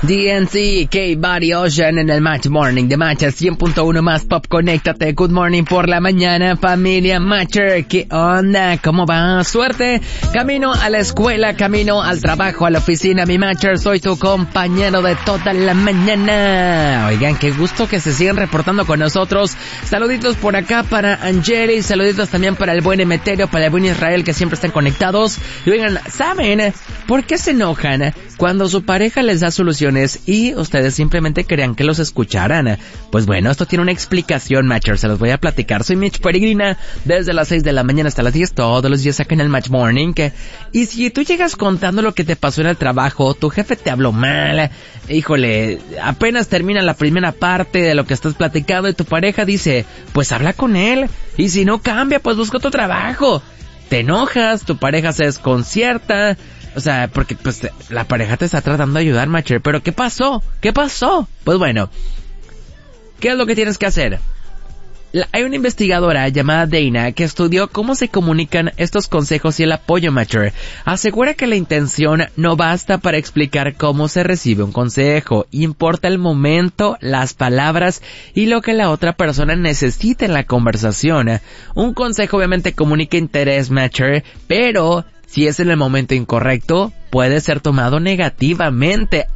DNC, K-Body Ocean en el Match Morning de Match 100.1 más Pop. Conéctate, good morning por la mañana, familia Matcher. ¿Qué onda? ¿Cómo va? Suerte. Camino a la escuela, camino al trabajo, a la oficina, mi Matcher. Soy tu compañero de toda la mañana. Oigan, qué gusto que se sigan reportando con nosotros. Saluditos por acá para Angeli, saluditos también para el buen Emeterio, para el buen Israel, que siempre están conectados. Y oigan, ¿saben por qué se enojan cuando su pareja les da soluciones y ustedes simplemente crean que los escucharán? Pues bueno, esto tiene una explicación, Matcher, se los voy a platicar. Soy Mitch Peregrina, desde las 6 de la mañana hasta las 10, todos los días acá en el Match Morning. Y si tú llegas contando lo que te pasó en el trabajo, tu jefe te habló mal, híjole, apenas termina la primera parte de lo que estás platicando y tu pareja dice, pues habla con él, y si no cambia, pues busca otro trabajo. Te enojas, tu pareja se desconcierta. O sea, porque pues la pareja te está tratando de ayudar, Matcher. Pero ¿qué pasó? ¿Qué pasó? Pues bueno, ¿qué es lo que tienes que hacer? Hay una investigadora llamada Dana que estudió cómo se comunican estos consejos y el apoyo, Matcher. Asegura que la intención no basta para explicar cómo se recibe un consejo. Importa el momento, las palabras y lo que la otra persona necesita en la conversación. Un consejo obviamente comunica interés, Matcher, pero si es en el momento incorrecto, puede ser tomado negativamente.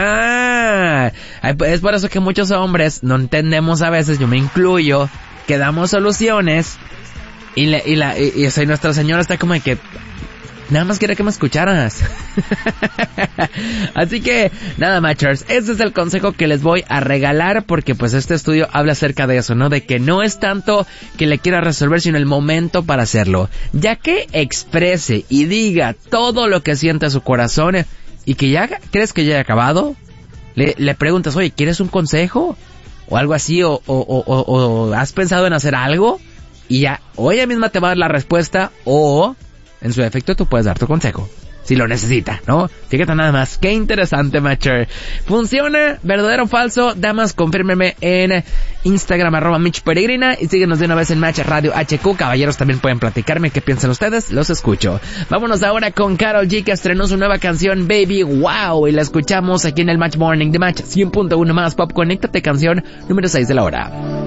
Es por eso que muchos hombres no entendemos a veces, yo me incluyo, que damos soluciones y nuestra señora está como de que nada más quiere que me escucharas. Así que, nada, Matchers, ese es el consejo que les voy a regalar, porque pues este estudio habla acerca de eso, ¿no? De que no es tanto que le quiera resolver, sino el momento para hacerlo. Ya que exprese y diga todo lo que siente a su corazón y que ya crees que ya haya acabado, le preguntas, oye, ¿quieres un consejo? O algo así, o ¿has pensado en hacer algo? Y ya, o ella misma te va a dar la respuesta, o en su defecto tú puedes dar tu consejo, si lo necesita, ¿no? Fíjate nada más, qué interesante, Matcher. ¿Funciona? ¿Verdadero o falso? Damas, confírmenme en Instagram, @MitchPeregrina, y síguenos de una vez en Match Radio HQ. Caballeros, también pueden platicarme qué piensan ustedes, los escucho. Vámonos ahora con Karol G, que estrenó su nueva canción, Baby Wow, y la escuchamos aquí en el Match Morning de Match 100.1 más Pop. Conéctate, canción número 6 de la hora.